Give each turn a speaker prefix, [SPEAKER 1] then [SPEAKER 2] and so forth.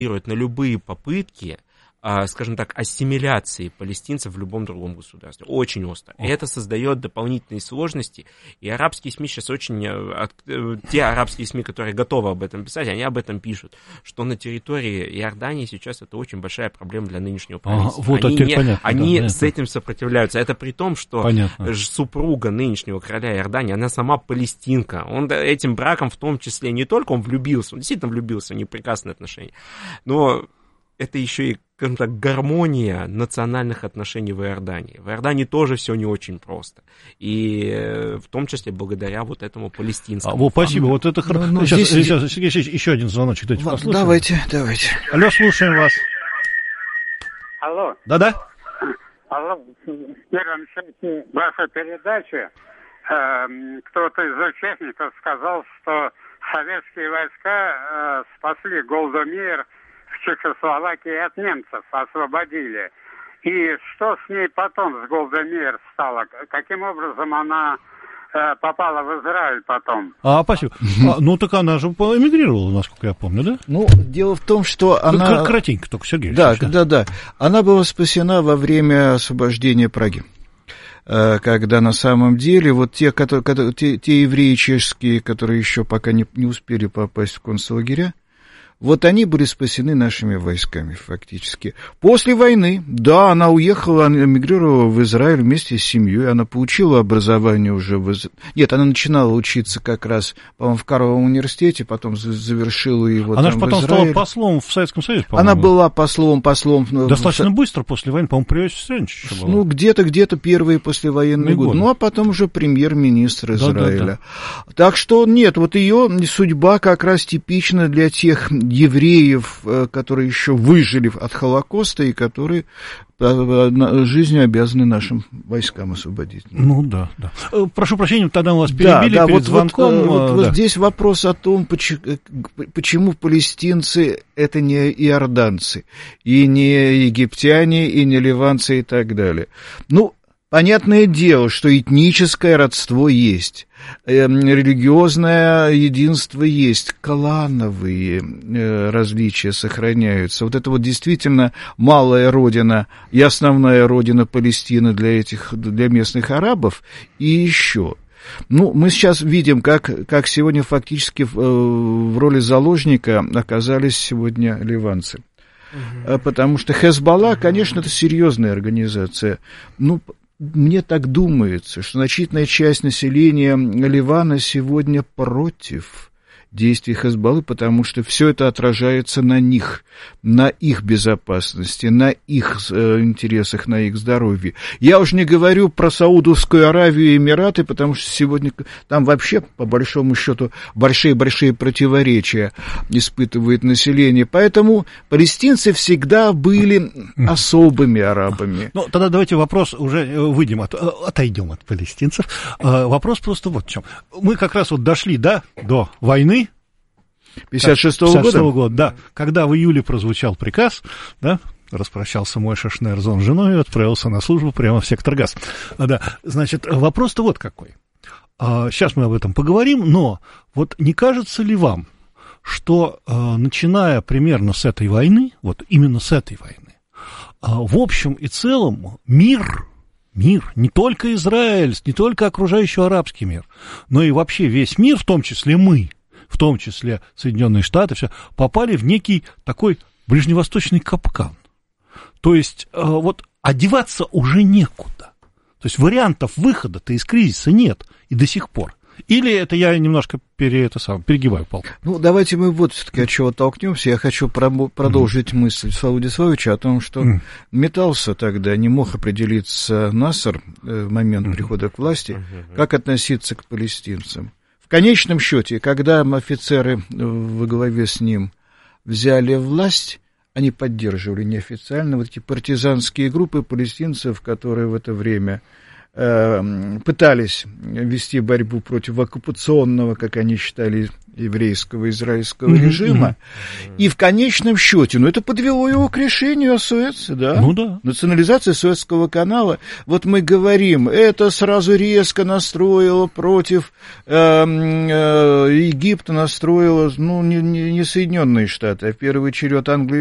[SPEAKER 1] на любые попытки, скажем так, ассимиляции палестинцев в любом другом государстве. Очень остро. И это создает дополнительные сложности. И арабские СМИ сейчас очень... Те арабские СМИ, которые готовы об этом писать, они об этом пишут, что на территории Иордании сейчас это очень большая проблема для нынешнего правительства.
[SPEAKER 2] Вот
[SPEAKER 1] они с этим сопротивляются. Это при том, что супруга нынешнего короля Иордании, она сама палестинка. Он этим браком в том числе не только он влюбился, он действительно влюбился, у них прекрасные отношения, но это еще и, скажем так, гармония национальных отношений в Иордании. В Иордании тоже все не очень просто. И в том числе благодаря вот этому палестинскому.
[SPEAKER 2] Спасибо, вот это хорошо. Сейчас, Сергей Алексеевич, еще один звоночек.
[SPEAKER 3] Давайте.
[SPEAKER 2] Алло, слушаем вас.
[SPEAKER 4] Алло.
[SPEAKER 2] Да-да.
[SPEAKER 4] Алло, в первом части вашей передачи кто-то из участников сказал, что советские войска спасли Голду Меир в Чехословакии от немцев, освободили. И что с ней потом, с Голдой Меир, стало? Каким образом она попала в Израиль потом?
[SPEAKER 2] Спасибо. Так она же эмигрировала, насколько я помню, да?
[SPEAKER 3] Дело в том, что она...
[SPEAKER 2] Коротенько только, Сергей.
[SPEAKER 3] Да. Она была спасена во время освобождения Праги. Когда на самом деле вот те евреи чешские, которые еще пока не успели попасть в концлагеря, вот они были спасены нашими войсками фактически. После войны, да, она уехала, она эмигрировала в Израиль вместе с семьей, она получила образование уже в Израиле. Нет, она начинала учиться как раз, по-моему, в Карловом университете, потом завершила его
[SPEAKER 2] она
[SPEAKER 3] там
[SPEAKER 2] же потом
[SPEAKER 3] в Израиле.
[SPEAKER 2] стала послом в Советском Союзе, по-моему.
[SPEAKER 3] Она была послом.
[SPEAKER 2] Достаточно быстро после войны, по-моему, при Иосифе Виссарионовиче.
[SPEAKER 3] Где-то первые послевоенные годы. А потом уже премьер-министр Израиля. Да. Так что, нет, вот ее судьба как раз типична для тех евреев, которые еще выжили от Холокоста и которые жизнью обязаны нашим войскам освободительным.
[SPEAKER 2] Да. Прошу прощения, тогда мы вас перебили перед звонком.
[SPEAKER 3] Вот здесь вопрос о том, почему палестинцы — это не иорданцы, и не египтяне, и не ливанцы и так далее. Понятное дело, что этническое родство есть, религиозное единство есть, клановые различия сохраняются. Вот это вот действительно малая родина и основная родина Палестины для местных арабов. И еще. Мы сейчас видим, как сегодня фактически в роли заложника оказались сегодня ливанцы. Потому что Хезболла, конечно, это серьезная организация. Мне так думается, что значительная часть населения Ливана сегодня против действий Хезболлы, потому что все это отражается на них, на их безопасности, на их интересах, на их здоровье. Я уже не говорю про Саудовскую Аравию и Эмираты, потому что сегодня там вообще, по большому счету, большие-большие противоречия испытывает население. Поэтому палестинцы всегда были особыми арабами.
[SPEAKER 2] Тогда давайте вопрос уже отойдем от палестинцев. Вопрос просто вот в чем. Мы как раз вот дошли, до войны,
[SPEAKER 3] 56-го года?
[SPEAKER 2] Да, когда в июле прозвучал приказ, распрощался Мойша Шнерзон с женой и отправился на службу прямо в сектор Газ. Значит, вопрос-то вот какой. Сейчас мы об этом поговорим, но вот не кажется ли вам, что начиная примерно с этой войны, вот именно с этой войны, в общем и целом мир, не только Израиль, не только окружающий арабский мир, но и вообще весь мир, в том числе мы, в том числе Соединенные Штаты, все, попали в некий такой ближневосточный капкан. То есть вот одеваться уже некуда. То есть вариантов выхода-то из кризиса нет и до сих пор. Или это я немножко перегибаю палку?
[SPEAKER 3] Давайте мы вот все-таки от чего толкнемся. Я хочу продолжить мысль Славы Владиславовича о том, что метался тогда, не мог определиться Насер в момент прихода к власти, как относиться к палестинцам. В конечном счете, когда офицеры во главе с ним взяли власть, они поддерживали неофициально вот эти партизанские группы палестинцев, которые в это время пытались вести борьбу против оккупационного, как они считали, еврейского израильского режима, и в конечном счете, это подвело его к решению о Суэце, да? Национализация Суэцкого канала. Вот мы говорим, это сразу резко настроило против Египта, настроило, не Соединенные Штаты, а в первый черед Англию